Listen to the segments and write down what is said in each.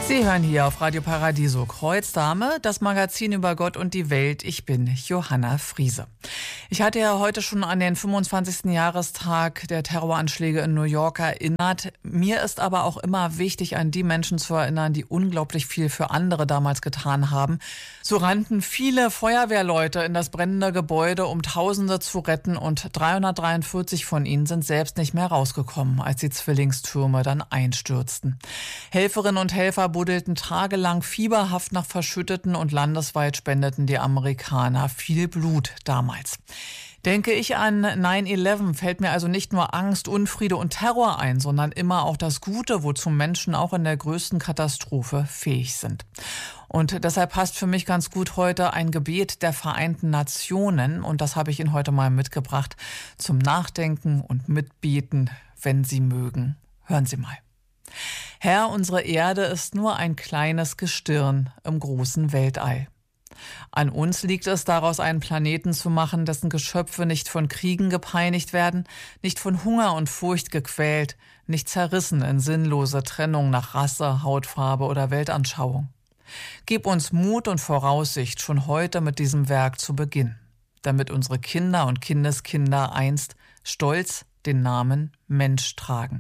Sie hören hier auf Radio Paradiso Kreuzdame, das Magazin über Gott und die Welt. Ich bin Johanna Friese. Ich hatte ja heute schon an den 25. Jahrestag der Terroranschläge in New York erinnert. Mir ist aber auch immer wichtig, an die Menschen zu erinnern, die unglaublich viel für andere damals getan haben. So rannten viele Feuerwehrleute in das brennende Gebäude, um Tausende zu retten, und 343 von ihnen sind selbst nicht mehr rausgekommen, als die Zwillingstürme dann einstürzten. Helferinnen und Helfer buddelten tagelang fieberhaft nach Verschütteten und landesweit spendeten die Amerikaner viel Blut damals. Denke ich an 9/11, fällt mir also nicht nur Angst, Unfriede und Terror ein, sondern immer auch das Gute, wozu Menschen auch in der größten Katastrophe fähig sind. Und deshalb passt für mich ganz gut heute ein Gebet der Vereinten Nationen, und das habe ich Ihnen heute mal mitgebracht zum Nachdenken und Mitbeten, wenn Sie mögen. Hören Sie mal. Herr, unsere Erde ist nur ein kleines Gestirn im großen Weltall. An uns liegt es, daraus einen Planeten zu machen, dessen Geschöpfe nicht von Kriegen gepeinigt werden, nicht von Hunger und Furcht gequält, nicht zerrissen in sinnlose Trennung nach Rasse, Hautfarbe oder Weltanschauung. Gib uns Mut und Voraussicht, schon heute mit diesem Werk zu beginnen, damit unsere Kinder und Kindeskinder einst stolz den Namen Mensch tragen.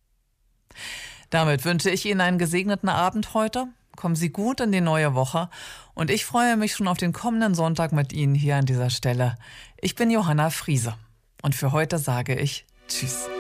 Damit wünsche ich Ihnen einen gesegneten Abend heute. Kommen Sie gut in die neue Woche und ich freue mich schon auf den kommenden Sonntag mit Ihnen hier an dieser Stelle. Ich bin Johanna Friese und für heute sage ich Tschüss.